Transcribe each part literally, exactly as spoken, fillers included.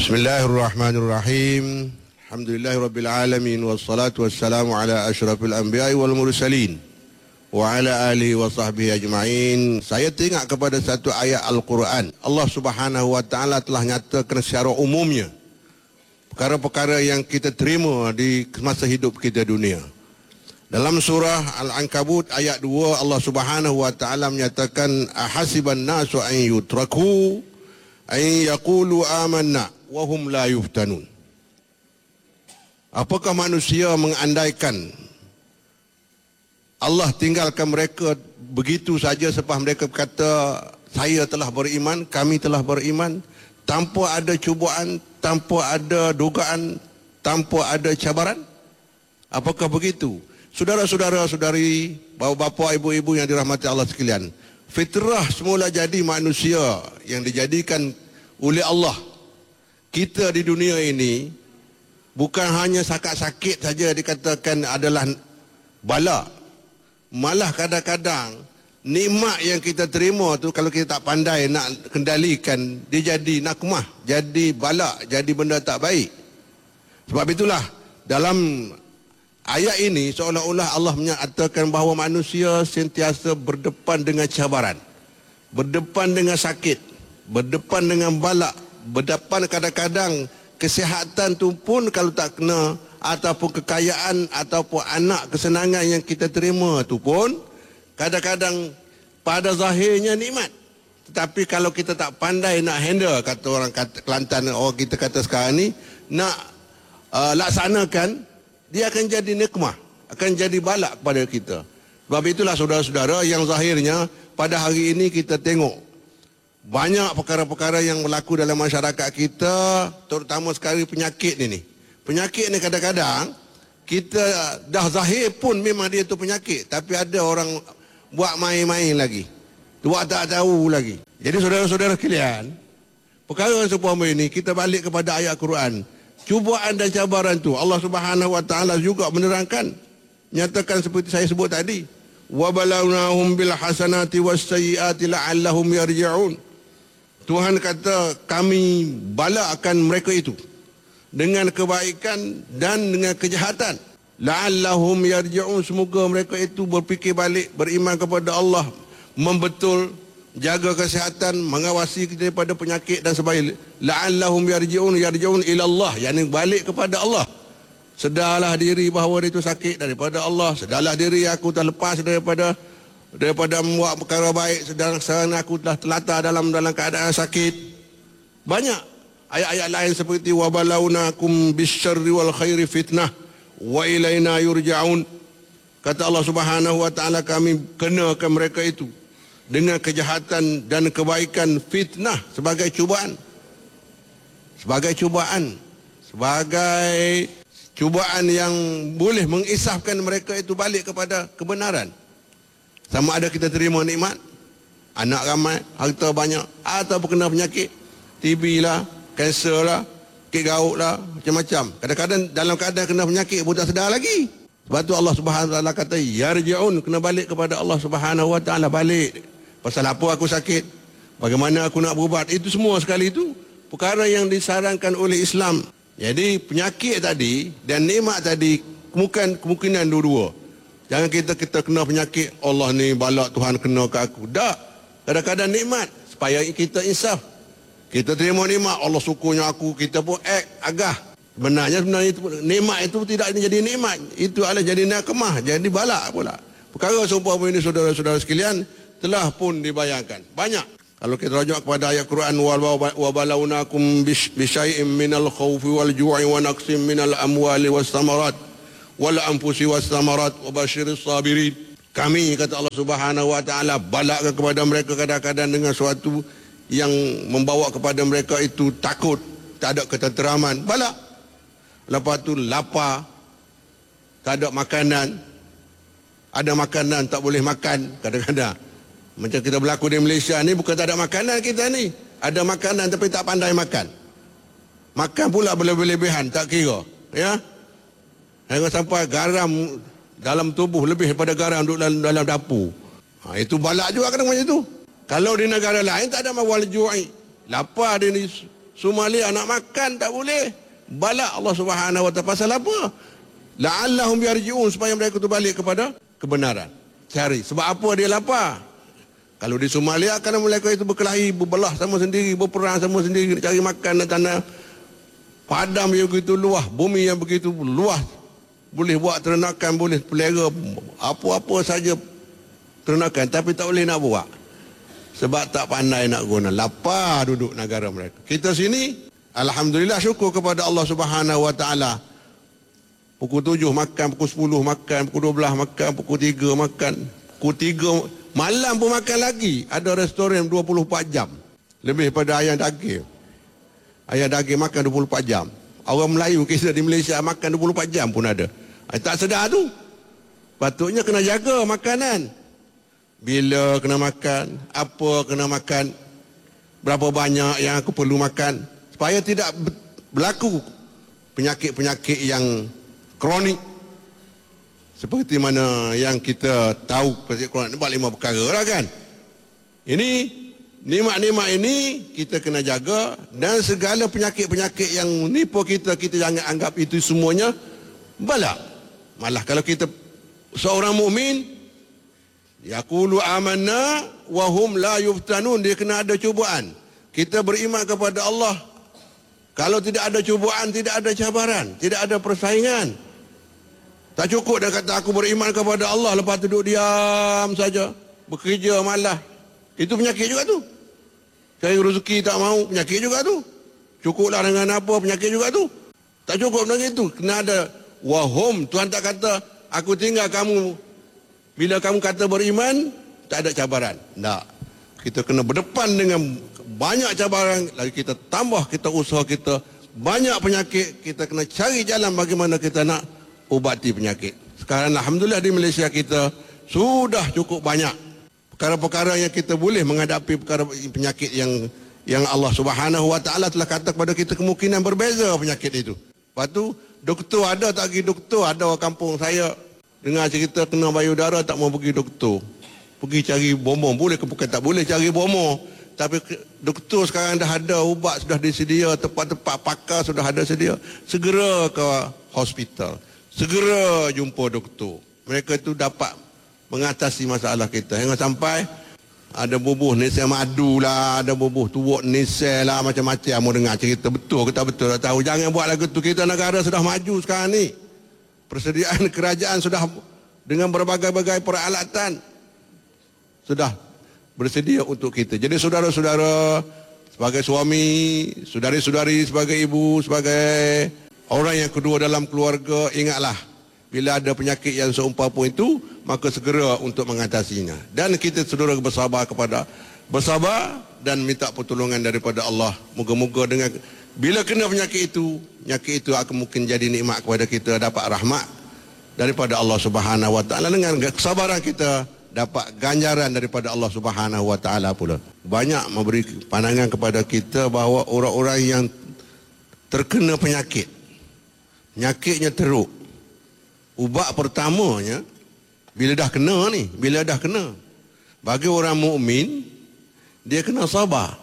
Bismillahirrahmanirrahim. Alhamdulillahirabbil alamin wassalatu wassalamu ala asyrafil anbiya'i wal mursalin wa ala alihi wa sahbihi ajma'in. Saya teringat kepada satu ayat Al-Quran. Allah Subhanahu wa taala telah nyatakan secara umumnya perkara-perkara yang kita terima di masa hidup kita dunia. Dalam surah Al-Ankabut ayat dua, Allah Subhanahu wa taala menyatakan ahasiban nasu an yutraku an yaqulu amanna wa hum la yuftanun. Apakah manusia mengandaikan Allah tinggalkan mereka begitu saja selepas mereka berkata saya telah beriman, kami telah beriman, tanpa ada cubaan, tanpa ada dugaan, tanpa ada cabaran? Apakah begitu? Saudara-saudara, saudari, bapa-bapa, ibu-ibu yang dirahmati Allah sekalian, fitrah semula jadi manusia yang dijadikan oleh Allah. Kita di dunia ini bukan hanya sakit-sakit saja dikatakan adalah bala. Malah kadang-kadang nikmat yang kita terima tu kalau kita tak pandai nak kendalikan, dia jadi nakmah, jadi bala, jadi benda tak baik. Sebab itulah dalam ayat ini seolah-olah Allah menyatakan bahawa manusia sentiasa berdepan dengan cabaran, berdepan dengan sakit, berdepan dengan bala, berdepan kadang-kadang kesihatan tu pun kalau tak kena, ataupun kekayaan ataupun anak kesenangan yang kita terima tu pun kadang-kadang pada zahirnya nikmat, tetapi kalau kita tak pandai nak handle, kata orang kata Kelantan, orang kita kata sekarang ni, nak uh, laksanakan, dia akan jadi nikmah, akan jadi balak kepada kita. Sebab itulah saudara-saudara yang zahirnya pada hari ini kita tengok banyak perkara-perkara yang berlaku dalam masyarakat kita, terutama sekali penyakit ini. Penyakit ni kadang-kadang kita dah zahir pun memang dia tu penyakit, tapi ada orang buat main-main lagi, buat tak tahu lagi. Jadi saudara-saudara sekalian, perkara yang seumpama ini kita balik kepada ayat Quran. Cubaan dan cabaran tu Allah Subhanahu wa taala juga menerangkan, nyatakan seperti saya sebut tadi, wa balawnahum bil hasanati was sayyiati la'allahum yarji'un. Tuhan kata kami bala akan mereka itu dengan kebaikan dan dengan kejahatan. La'allahum yarji'un, semoga mereka itu berfikir balik, beriman kepada Allah, membetul, jaga kesihatan, mengawasi kita daripada penyakit dan sebagainya. La'allahum yarji'un, yarji'un ila Allah, yakni balik kepada Allah. Sedarlah diri bahawa dia itu sakit daripada Allah. Sedarlah diri aku telah lepas daripada daripada membuat perkara baik, sedang sekarang aku telah terlantar dalam dalam keadaan sakit. Banyak ayat-ayat lain seperti wa balaunakum bisyarri wal khairi fitnah wa ilaina yurja'un. Kata Allah Subhanahu wa taala, kami kenakan mereka itu dengan kejahatan dan kebaikan fitnah, sebagai cubaan. Sebagai cubaan, sebagai cubaan yang boleh mengisahkan mereka itu balik kepada kebenaran. Sama ada kita terima nikmat, anak ramai, harta banyak, atau kena penyakit, T B lah, kanser lah, sakit gaut lah, macam-macam. Kadang-kadang dalam keadaan kena penyakit pun tak sedar lagi. Sebab tu Allah Subhanahu wa taala kata yarji'un, kena balik kepada Allah Subhanahu wa taala. Balik, pasal apa aku sakit, bagaimana aku nak berubat, itu semua sekali itu perkara yang disarankan oleh Islam. Jadi penyakit tadi dan nikmat tadi kemungkinan kemungkinan dua-dua. Jangan kita kita kena penyakit, Allah ni balak Tuhan kena ke aku. Tak. Kadang-kadang nikmat supaya kita insaf. Kita terima nikmat, Allah syukurnya aku, kita pun act agah. Sebenarnya sebenarnya itu, nikmat itu tidak jadi nikmat, itu adalah jadi nakmah, jadi balak pula. Perkara seumpama ini saudara-saudara sekalian telah pun dibayangkan. Banyak. Kalau kita rujuk kepada ayat Quran, wa balaunakum bisyai'im minal khawfi wal ju'i wa naqsim minal amwali was samarat wal anfusi was samarat wa basyiris sabirin. Kami, kata Allah Subhanahu wa taala, balakkan kepada mereka kadang-kadang dengan sesuatu yang membawa kepada mereka itu takut, tak ada ketenteraman, balak. Lepas tu lapar, tak ada makanan, ada makanan tak boleh makan kadang-kadang. Macam kita berlaku di Malaysia ni, bukan tak ada makanan kita ni, ada makanan tapi tak pandai makan. Makan pula berlebihan, tak kira, ya. Hingga sampai garam dalam tubuh lebih daripada garam duduk dalam, dalam dapur. Ha, itu balak juga kadang macam itu. Kalau di negara lain tak ada mawal ju'i, lapar dia ni Somalia nak makan tak boleh. Bala Allah Subhanahu wa taala. Pasal apa? La'allahum yarji'un, supaya mereka tu balik kepada kebenaran. Cari. Sebab apa dia lapar? Kalau di Somalia kerana mereka itu berkelahi, berbelah sama sendiri, berperang sama sendiri, cari makan dan tanah padam yang begitu luas, bumi yang begitu luas, boleh buat ternakan, boleh pelera apa-apa saja ternakan, tapi tak boleh nak buat sebab tak pandai nak guna. Lapar duduk negara mereka. Kita sini alhamdulillah, syukur kepada Allah Subhanahu wa taala. Pukul tujuh makan, pukul sepuluh makan, pukul dua belas makan, pukul tiga makan, pukul tiga malam pun makan lagi. Ada restoran dua puluh empat jam. Lebih pada ayam daging. Ayam daging makan dua puluh empat jam. Orang Melayu kita di Malaysia makan dua puluh empat jam pun ada. Ay, tak sedar tu. Patutnya kena jaga makanan. Bila kena makan, apa kena makan, berapa banyak yang aku perlu makan, supaya tidak berlaku penyakit-penyakit yang kronik. Seperti mana yang kita tahu penyakit kronik, nampak lima perkara lah kan. Ini, nikmat-nikmat ini kita kena jaga, dan segala penyakit-penyakit yang nipu kita, kita jangan anggap itu semuanya bala. Malah kalau kita seorang mukmin, yaqulu amanna wa hum la yuftanun, dia kena ada cubaan. Kita beriman kepada Allah. Kalau tidak ada cubaan, tidak ada cabaran, tidak ada persaingan. Tak cukup dia kata aku beriman kepada Allah, lepas tu duduk diam saja, bekerja malas. Itu penyakit juga tu. Cari rezeki tak mau, penyakit juga tu. Cukuplah dengan apa, penyakit juga tu. Tak cukup dengan itu. Kena ada wahum. Tuhan tak kata aku tinggal kamu bila kamu kata beriman, tak ada cabaran. Tak. Kita kena berdepan dengan banyak cabaran, lagi kita tambah kita usaha kita, banyak penyakit, kita kena cari jalan bagaimana kita nak ubati penyakit. Sekarang alhamdulillah di Malaysia kita sudah cukup banyak perkara-perkara yang kita boleh menghadapi perkara penyakit yang yang Allah Subhanahu wa taala telah kata kepada kita kemungkinan berbeza penyakit itu. Lepas tu doktor ada tak pergi doktor? Ada orang kampung saya dengar cerita kena payudara tak mau pergi doktor. Pergi cari bomoh, boleh ke bukan tak boleh cari bomoh. Tapi doktor sekarang dah ada, ubat sudah disedia, tempat-tempat pakar sudah ada sedia. Segera ke hospital. Segera jumpa doktor. Mereka itu dapat mengatasi masalah kita. Jangan sampai ada bubuh nisel madu lah, ada bubuh tuak nisel lah, macam-macam. Mau dengar cerita betul ke tak betul tak tahu. Jangan buat lagu tu. Kita negara sudah maju sekarang ni. Persediaan kerajaan sudah dengan berbagai-bagai peralatan sudah bersedia untuk kita. Jadi saudara-saudara, sebagai suami, saudari-saudari, sebagai ibu, sebagai orang yang kedua dalam keluarga, ingatlah bila ada penyakit yang seumpama itu, maka segera untuk mengatasinya. Dan kita saudara bersabar kepada bersabar dan minta pertolongan daripada Allah. Moga-moga dengan bila kena penyakit itu, penyakit itu akan mungkin jadi nikmat kepada kita, dapat rahmat daripada Allah Subhanahu wa taala. Dengan kesabaran kita dapat ganjaran daripada Allah Subhanahu wa taala pula. Banyak memberi pandangan kepada kita bahawa orang-orang yang terkena penyakit, penyakitnya teruk, ubat pertamanya bila dah kena ni, bila dah kena, bagi orang mukmin dia kena sabar.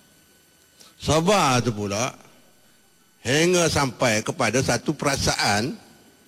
Sabar tu pula hingga sampai kepada satu perasaan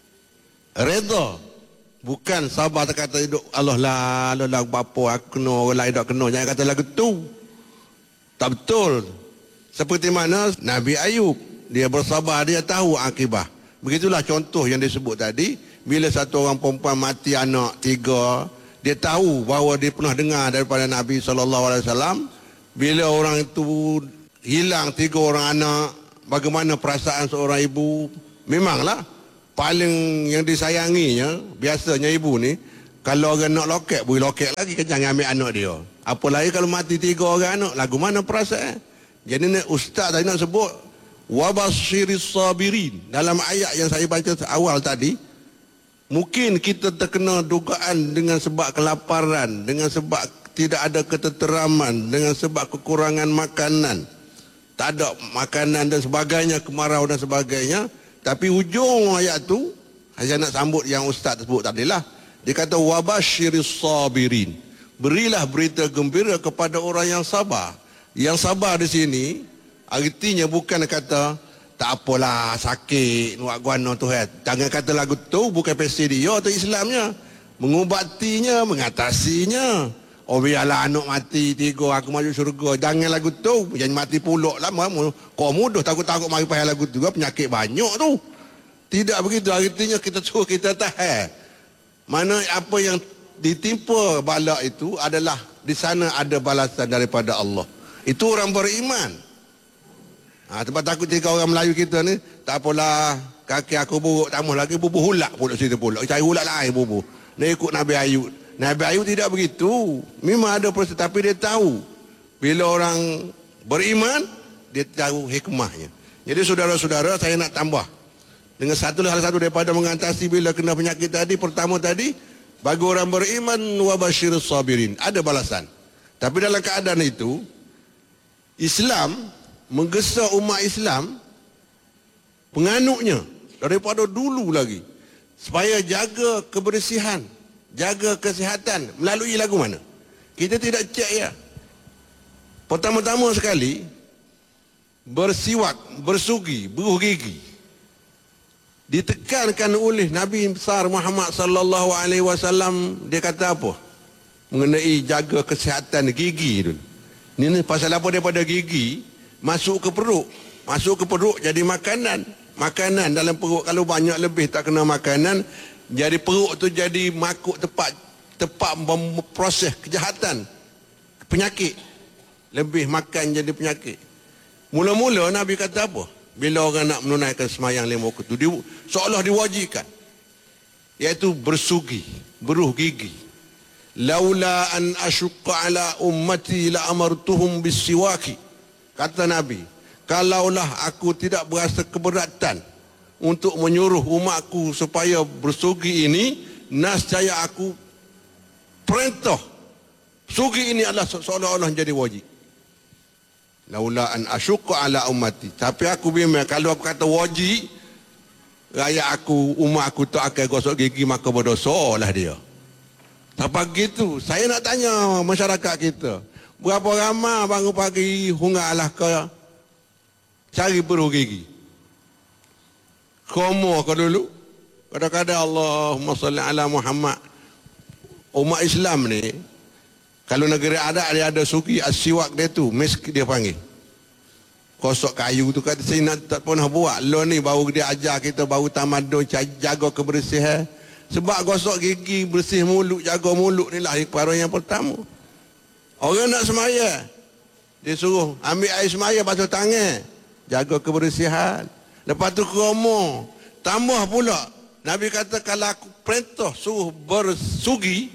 redha. Bukan sabar tak kata hidup Allah lah, Allah lah apa aku kena, orang lain tak kena. Jangan kata lagu tu. Tak betul. Seperti mana Nabi Ayub, dia bersabar, dia tahu akibat. Begitulah contoh yang disebut tadi. Bila satu orang perempuan mati anak tiga, dia tahu bahawa dia pernah dengar daripada Nabi sallallahu alaihi wasallam, bila orang itu hilang tiga orang anak, bagaimana perasaan seorang ibu. Memanglah paling yang disayanginya, biasanya ibu ni, kalau orang nak loket, boleh loket lagi kan, jangan ambil anak dia. Apalagi kalau mati tiga orang anak, lagu mana perasaan? Jadi ni ustaz tadi nak sebut wabashiris sabirin. Dalam ayat yang saya baca awal tadi, mungkin kita terkena dugaan dengan sebab kelaparan, dengan sebab tidak ada ketenteraman, dengan sebab kekurangan makanan, tak ada makanan dan sebagainya, kemarau dan sebagainya. Tapi ujung ayat tu, saya nak sambut yang ustaz sebut tadi lah. Dia kata wabashiris sabirin. Berilah berita gembira kepada orang yang sabar. Yang sabar di sini Artinya bukan kata tak apalah sakit nuak guana tu kan. Jangan kata lagu tu bukan pesi dia tu Islamnya. Mengubatinya, mengatasinya. Oh biarlah anak mati tiga aku masuk syurga. Jangan lagu tu. Jangan mati pulak lama. Kau mudah takut-takut mari payah lagu tu. Penyakit banyak tu. Tidak begitu. Artinya kita suruh kita tahan. Mana apa yang ditimpa bala itu adalah di sana ada balasan daripada Allah. Itu orang beriman. Ha, tempat takut jika orang Melayu kita ni, tak apalah, kaki aku buruk, tambah lagi bubuh hulak pula situ pula. Cari hulak lain bubuh. Dia ikut Nabi Ayub. Nabi Ayub tidak begitu. Memang ada proses, tapi dia tahu. Bila orang beriman, dia tahu hikmahnya. Jadi saudara-saudara, saya nak tambah. Dengan satu hal satu daripada mengatasi bila kena penyakit tadi, pertama tadi, bagi orang beriman, wa basyirus sabirin. Ada balasan. Tapi dalam keadaan itu, Islam menggesa umat Islam penganutnya daripada dulu lagi supaya jaga kebersihan, jaga kesihatan melalui lagu mana? Kita tidak cek ya. Pertama-tama sekali bersiwak, bersugi, beruh gigi. Ditekankan oleh Nabi besar Muhammad sallallahu alaihi wasallam, dia kata apa? Mengenai jaga kesihatan gigi dulu. Ini pasal apa daripada gigi masuk ke perut, masuk ke perut jadi makanan. Makanan dalam perut kalau banyak lebih tak kena makanan, jadi perut tu jadi makuk tepat tepat memproses kejahatan, penyakit. Lebih makan jadi penyakit. Mula-mula Nabi kata apa? Bila orang nak menunaikan semayang lima waktu tu, seolah diwajibkan, iaitu bersugi, beruh gigi. Laula an asyqa ala ummati la amartuhum bisiwaki. Kata Nabi, kalaulah aku tidak berasa keberatan untuk menyuruh umatku supaya bersugi ini, nascaya aku perintah sugi ini adalah seolah-olah jadi wajib. Laula an asyqa ala ummati. Tapi aku bimbang kalau aku kata wajib, rakyat aku, umat aku tak akan gosok gigi, maka berdosa lah dia. Tak begitu. Saya nak tanya masyarakat kita, berapa ramai bangun pagi hungalah ke cari beruh gigi? Komo ke dulu? Kadang-kadang Allahumma salli ala Muhammad. Umat Islam ni, kalau negara ada, dia ada suki as-siwak dia tu, misk dia panggil. Kosok kayu tu kata saya nak tak pernah buat. Lo ni baru dia ajar kita, baru tamadun jaga kebersihan. Sebab gosok gigi, bersih mulut, jaga mulut ni lah perkara yang pertama. Orang nak semaya, dia suruh ambil air semaya, basuh tangan, jaga kebersihan. Lepas tu kromo, tambah pula. Nabi kata kalau aku perintah suruh bersugi,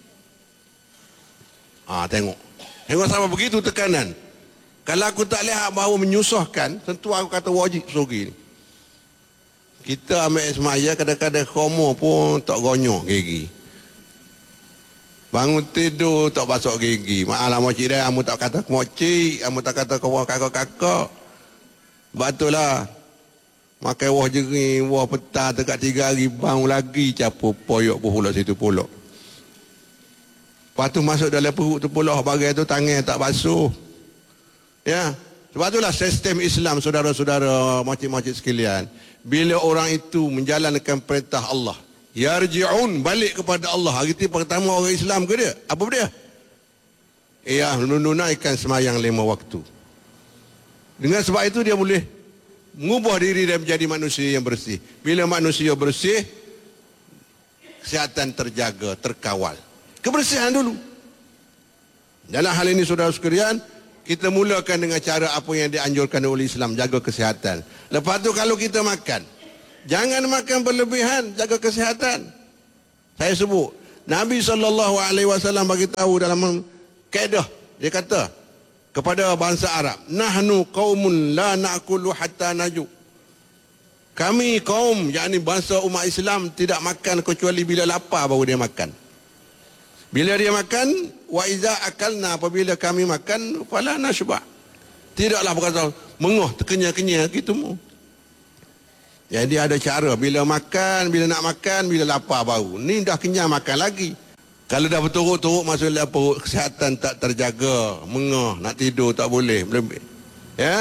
ah tengok, tengok sama begitu tekanan. Kalau aku tak lihat bahawa menyusahkan, tentu aku kata wajib sugi ni. Kita ambil air semaya, kadang-kadang kromo pun tak gonyok gigi. Bangun tidur tak basuh gigi. Maaflah makcik dah, kamu tak kata makcik, kamu tak kata kau kakak-kakak. Betullah. Makan wah jering, wah petang dekat tiga hari, bangun lagi capur poyok pula situ pula. Lepas tu masuk dalam perut tu pula, bagai tu tangan tak basuh. Ya. Sebab itulah sistem Islam, saudara-saudara, makcik-makcik sekalian. Bila orang itu menjalankan perintah Allah, yarji'un, balik kepada Allah. Hari itu pertama orang Islam ke dia? Apa dia? Ia menunaikan semayang lima waktu. Dengan sebab itu dia boleh mengubah diri dan menjadi manusia yang bersih. Bila manusia bersih, kesihatan terjaga, terkawal. Kebersihan dulu. Dalam hal ini saudara sekalian, kita mulakan dengan cara apa yang dianjurkan oleh Islam, jaga kesihatan. Lepas tu kalau kita makan, jangan makan berlebihan, jaga kesihatan. Saya sebut, Nabi sallallahu alaihi wasallam bagi tahu dalam kaedah, dia kata kepada bangsa Arab, nahnu qaumun la na'kulu hatta naju. Kami kaum, yakni bangsa umat Islam, tidak makan kecuali bila lapar baru dia makan. Bila dia makan, wa iza akalna, apabila kami makan, fala nashba. Tidaklah berkata mengoh terkenyang-kenyang gitu mu. Jadi ada cara, bila makan, bila nak makan, bila lapar baru. Ni dah kenyang makan lagi. Kalau dah berturut-turut masuk dalam perut, kesihatan tak terjaga, mengoh, nak tidur tak boleh. Ya?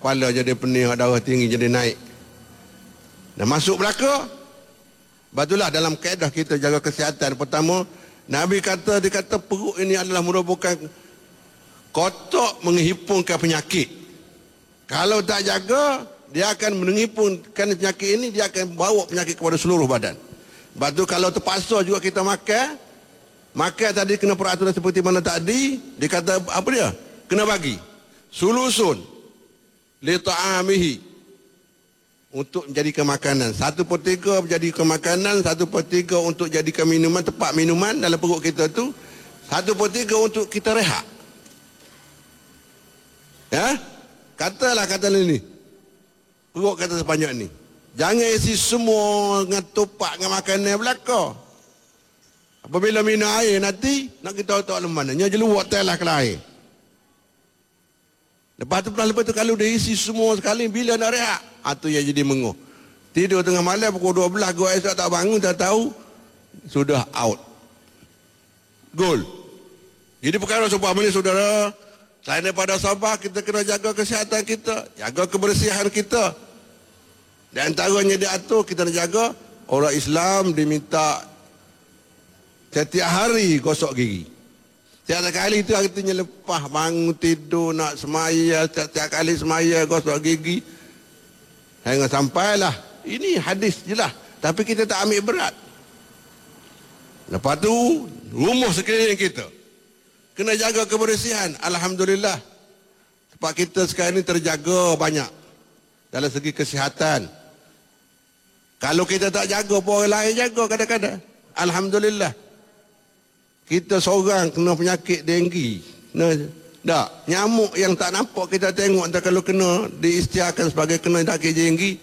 kepala jadi pening, darah tinggi jadi naik. Dan masuk belaka. Batulah dalam kaedah kita jaga kesihatan. Pertama, Nabi kata, dia kata perut ini adalah merupakan kotak menghimpunkan penyakit. Kalau tak jaga, dia akan menghimpunkan penyakit ini, dia akan bawa penyakit kepada seluruh badan. Sebab tu kalau terpaksa juga kita makan, makan tadi kena peraturan seperti mana tadi, dia kata apa dia? Kena bagi. Sulusun li ta'amihi, untuk menjadikan makanan. Satu per tiga menjadikan makanan, satu per tiga untuk jadikan minuman, tempat minuman dalam perut kita tu, satu per tiga untuk kita rehat. Ya? Katalah kata ini. Perut kata sepanjang ni. Jangan isi semua dengan tupak dengan makanan belaka. Apabila minum air nanti, nak kita tahu mana. Nya jeluak telah ke air. Lepas tu, lepas tu kalau dia isi semua sekali, bila nak rehat? Itu yang jadi menguh. Tidur tengah malam pukul dua belas, gua esok tak bangun, tak tahu, sudah out. Gol. Jadi perkara sebuah ini, saudara, selain daripada sabar, kita kena jaga kesihatan kita, jaga kebersihan kita. Dan antaranya diatur, kita nak jaga, orang Islam diminta setiap hari gosok gigi. Setiap kali itu artinya lepas bangun tidur, nak semaya, setiap kali semaya gosok gigi. Hingga sampailah. Ini hadis je lah. Tapi kita tak ambil berat. Lepas tu, rumah sekeliling kita kena jaga kebersihan. Alhamdulillah. Sebab kita sekarang ini terjaga banyak dalam segi kesihatan. Kalau kita tak jaga, pun orang lain jaga kadang-kadang. Alhamdulillah. Kita seorang kena penyakit denggi. Nah, tak, nyamuk yang tak nampak kita tengok, entah kalau kena diisytiharkan sebagai kena penyakit denggi.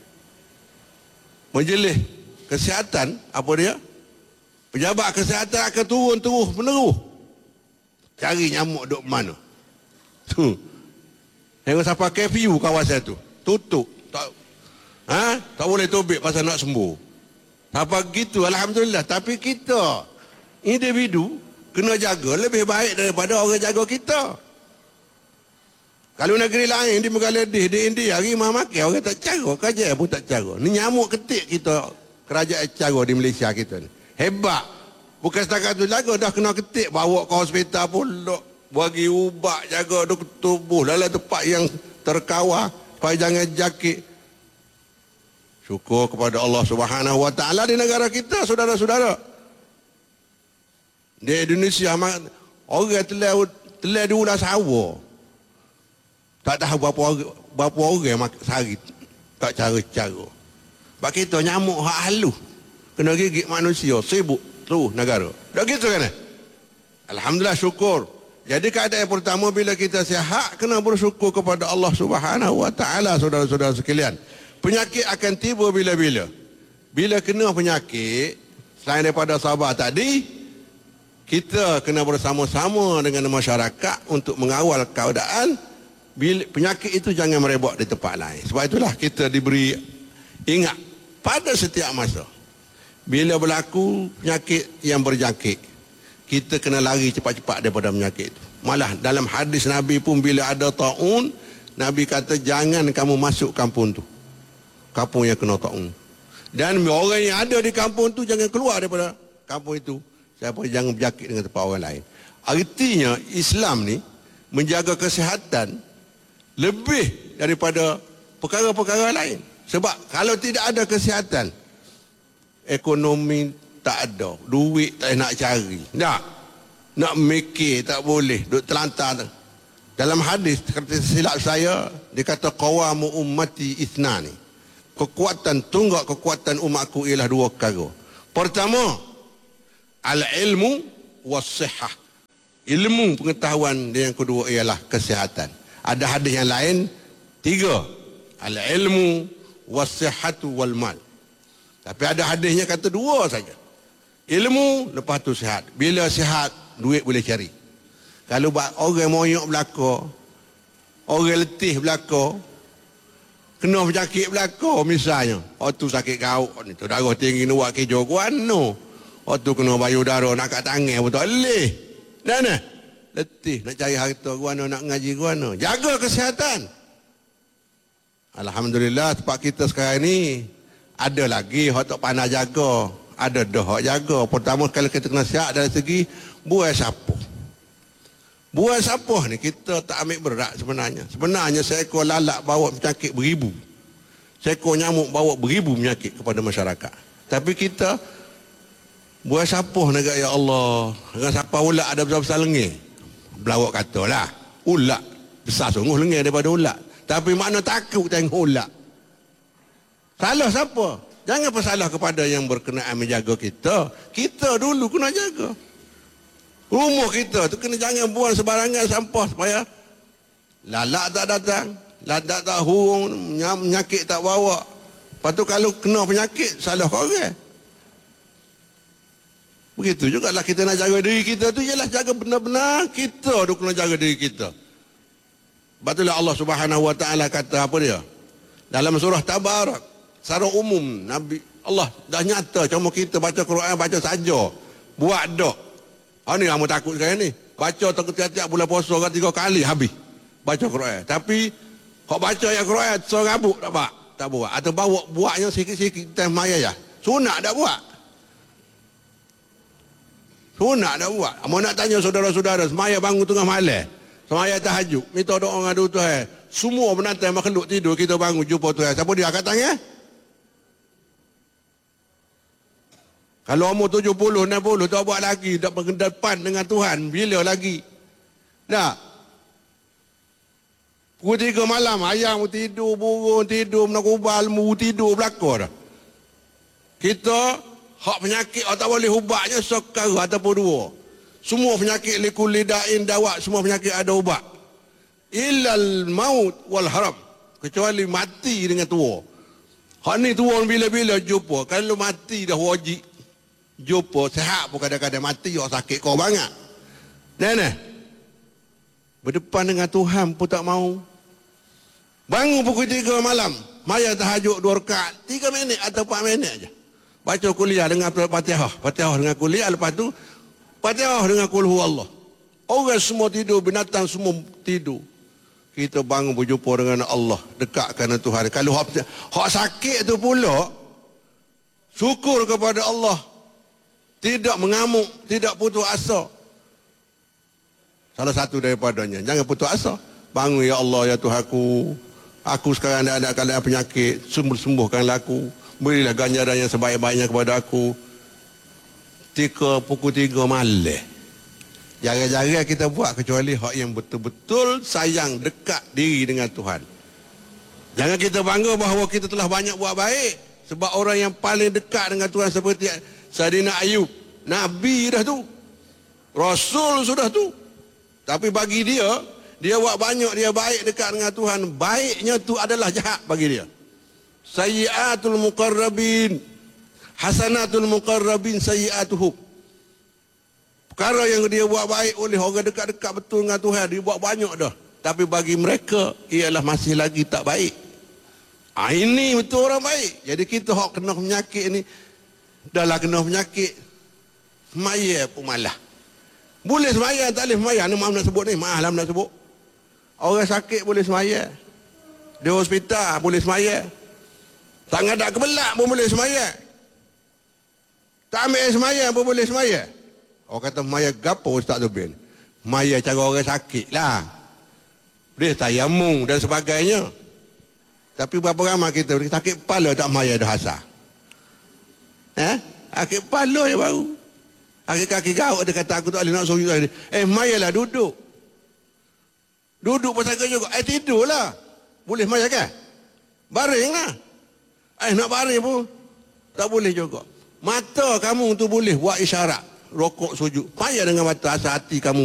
Majlis kesihatan, apa dia? Pejabat kesihatan akan turun terus menerus cari nyamuk duk mana. Tu. Tengok siapa curfew kawasan tu. Tutup. Tak, ha? Tak boleh tobek pasal nak sembuh. Siapa gitu, alhamdulillah. Tapi kita individu kena jaga lebih baik daripada orang jaga kita. Kalau negeri lain di Bangladesh, di India, rimah makan, orang tak cara, kerja pun tak cara. Ni nyamuk ketik kita, kerajaan cara di Malaysia kita ni. Hebat. Bukan setakat tu jaga, dah kena ketik, bawa ke hospital pula, bagi ubat, jaga tubuh dalam tempat yang terkawal, supaya jangan jakit. Syukur kepada Allah Subhanahu Wa Taala di negara kita, saudara-saudara. Di Indonesia, orang telah telah diulas hawa. Tak tahu berapa orang, berapa orang makan sehari. Tak cara-cara. Sebab kita nyamuk hak halus. Kena gigit manusia, sibuk terus negara. Tak gitu kan? Alhamdulillah, syukur. Jadi keadaan yang pertama, bila kita sihat, kena bersyukur kepada Allah Subhanahu Wa Taala, saudara-saudara sekalian. Penyakit akan tiba bila-bila. Bila kena penyakit, selain daripada sabar tadi, kita kena bersama-sama dengan masyarakat untuk mengawal keadaan bila penyakit itu jangan merebak di tempat lain. Sebab itulah kita diberi ingat pada setiap masa. Bila berlaku penyakit yang berjangkit, kita kena lari cepat-cepat daripada penyakit itu. Malah dalam hadis Nabi pun bila ada ta'un, Nabi kata jangan kamu masuk kampung tu. Kampung yang kena ta'un. Dan orang yang ada di kampung tu jangan keluar daripada kampung itu. Siapa jangan berjangkit dengan tempat orang lain. Artinya Islam ni menjaga kesihatan lebih daripada perkara-perkara lain. Sebab kalau tidak ada kesihatan, ekonomi tak ada, duit tak nak cari. Tak. Nak mikir tak boleh, duk terlantar. Dalam hadis, kata silap saya, dia kata qawamu ummati ithnani. Kekuatan tunggak kekuatan umatku ialah dua perkara. Pertama, al-ilmu was-sihah. Ilmu pengetahuan, dan yang kedua ialah kesihatan. Ada hadis yang lain, tiga. Al-ilmu was-sihatu wal-mal. Tapi ada hadisnya kata dua saja. Ilmu, lepas tu sihat. Bila sihat, duit boleh cari. Kalau orang moyok belaka, orang letih belaka, kena penyakit belaka misalnya, waktu sakit gaut ni, tu darah tinggi ni buat kejo guano. Waktu kena bayu darah nak kat tangan pun tak boleh. Mana? Letih nak cari harta guano, nak ngaji guano. Jaga kesihatan. Alhamdulillah tempat kita sekarang ni ada lagi hak tak pandai jaga, ada dah hak jaga. Pertama kali kita kena siap dari segi buai sapuh. Buai sapuh ni kita tak ambil berat sebenarnya. Sebenarnya seekor lalat bawa penyakit beribu. Seekor nyamuk bawa beribu penyakit kepada masyarakat. Tapi kita buai sapuh ni ya Allah. Dengan sapuh ulat ada besar-besar lengih. Belawak katalah, ulat besar sungguh lengih daripada ulat. Tapi makna takut tengok ulat. Salah siapa? Jangan bersalah kepada yang berkenaan menjaga kita. Kita dulu kena jaga. Rumah kita tu kena jangan buang sebarangan sampah supaya lalat tak datang, lalat tak hurung, penyakit tak bawa. Lepas tu kalau kena penyakit, salah korang. Begitu jugalah kita nak jaga diri kita tu, ialah jaga benar-benar kita tu kena jaga diri kita. Batulah Allah Subhanahu Wa Taala kata apa dia? Dalam surah Tabarak, secara umum Nabi Allah dah nyata cuma kita baca Quran baca saja. Buat dak. Ha ni kamu takut sekarang ni. Baca tiap-tiap bulan puasa kan tiga kali habis. Baca Quran. Tapi kau baca ayat Quran serabut tak pak? Tak buat. Atau bawa buatnya sikit-sikit time maya ya. Sunat dak buat. Sunat dak buat. Mau nak tanya saudara-saudara semaya bangun tengah malam. Semaya tahajud, minta doa dengan Tuhan. Semua penantai makhluk tidur, kita bangun jumpa Tuhan. Siapa dia angkat tangan? Kalau umur tujuh puluh, enam puluh, tak buat lagi, tak berdepan dengan Tuhan, bila lagi? Tak. Pukul tiga malam, ayam tidur, burung tidur, menakubal, mu tidur, belakang dah. Kita, hak penyakit, tak boleh ubatnya sekali ataupun dua. Semua penyakit likul lidain dawak, semua penyakit ada ubat. Illal maut wal haram. Kecuali mati dengan tua. Hak ni tua bila-bila jumpa. Kalau mati dah wajib jumpa, sehat pun kadang-kadang mati, orang sakit kau banyak. Nenek, berdepan dengan Tuhan pun tak mau. Bangun pukul tiga malam, maya tahajud dua rakaat, tiga minit atau empat minit aja. Baca kuliah dengan Fatihah, Fatihah dengan kuliah, lepas tu Fatihah dengan qul huwallah. Orang semua tidur, binatang semua tidur. Kita bangun berjumpa dengan Allah, dekatkan dengan Tuhan. Kalau hak, hak sakit tu pula, syukur kepada Allah. Tidak mengamuk, tidak putus asa. Salah satu daripadanya, jangan putus asa. Bangun ya Allah ya Tuhanku. Aku sekarang ada keadaan penyakit, sembuh-sembuhkanlah aku. Berilah ganjaran yang sebaik-baiknya kepada aku. Tiga pukul tiga malam. Jarang-jarang kita buat kecuali hak yang betul-betul sayang dekat diri dengan Tuhan. Jangan kita bangga bahawa kita telah banyak buat baik. Sebab orang yang paling dekat dengan Tuhan seperti Saidina Ayub, Nabi dah tu, Rasul sudah tu. Tapi bagi dia, dia buat banyak, dia baik dekat dengan Tuhan. Baiknya tu adalah jahat bagi dia. Sayyiatul muqarrabin, hasanatul muqarrabin sayyiatuhum. Perkara yang dia buat baik oleh orang dekat-dekat betul dengan Tuhan, dia buat banyak dah. Tapi bagi mereka, ialah masih lagi tak baik. Ah, ini betul orang baik. Jadi kita hak kena penyakit ni, dah lah kena penyakit, semaya pun malah. Boleh semaya, tak boleh semaya. Ni maaf nak sebut ni, maaf lah nak sebut. Orang sakit boleh semaya. Di hospital boleh semaya. Tak ngadak kebelak pun boleh semaya. Tak ambil semaya pun boleh semaya. Orang kata semaya gapo Ustaz Zubin? Semaya cara orang sakit lah. Dia tayamum dan sebagainya. Tapi berapa ramai kita sakit kepala tak semaya dah asal. Eh? Sakit kepala je baru. Kaki-kaki gaut dia kata aku tak boleh nak suruh ni. Eh semayalah duduk. Duduk pasal kerja juga. Eh tidurlah. Boleh semaya kan? Baring lah. Eh nak baring pun tak boleh juga. Mata kamu tu boleh buat isyarat. Rokok sujud. Payah dengan mata asal hati kamu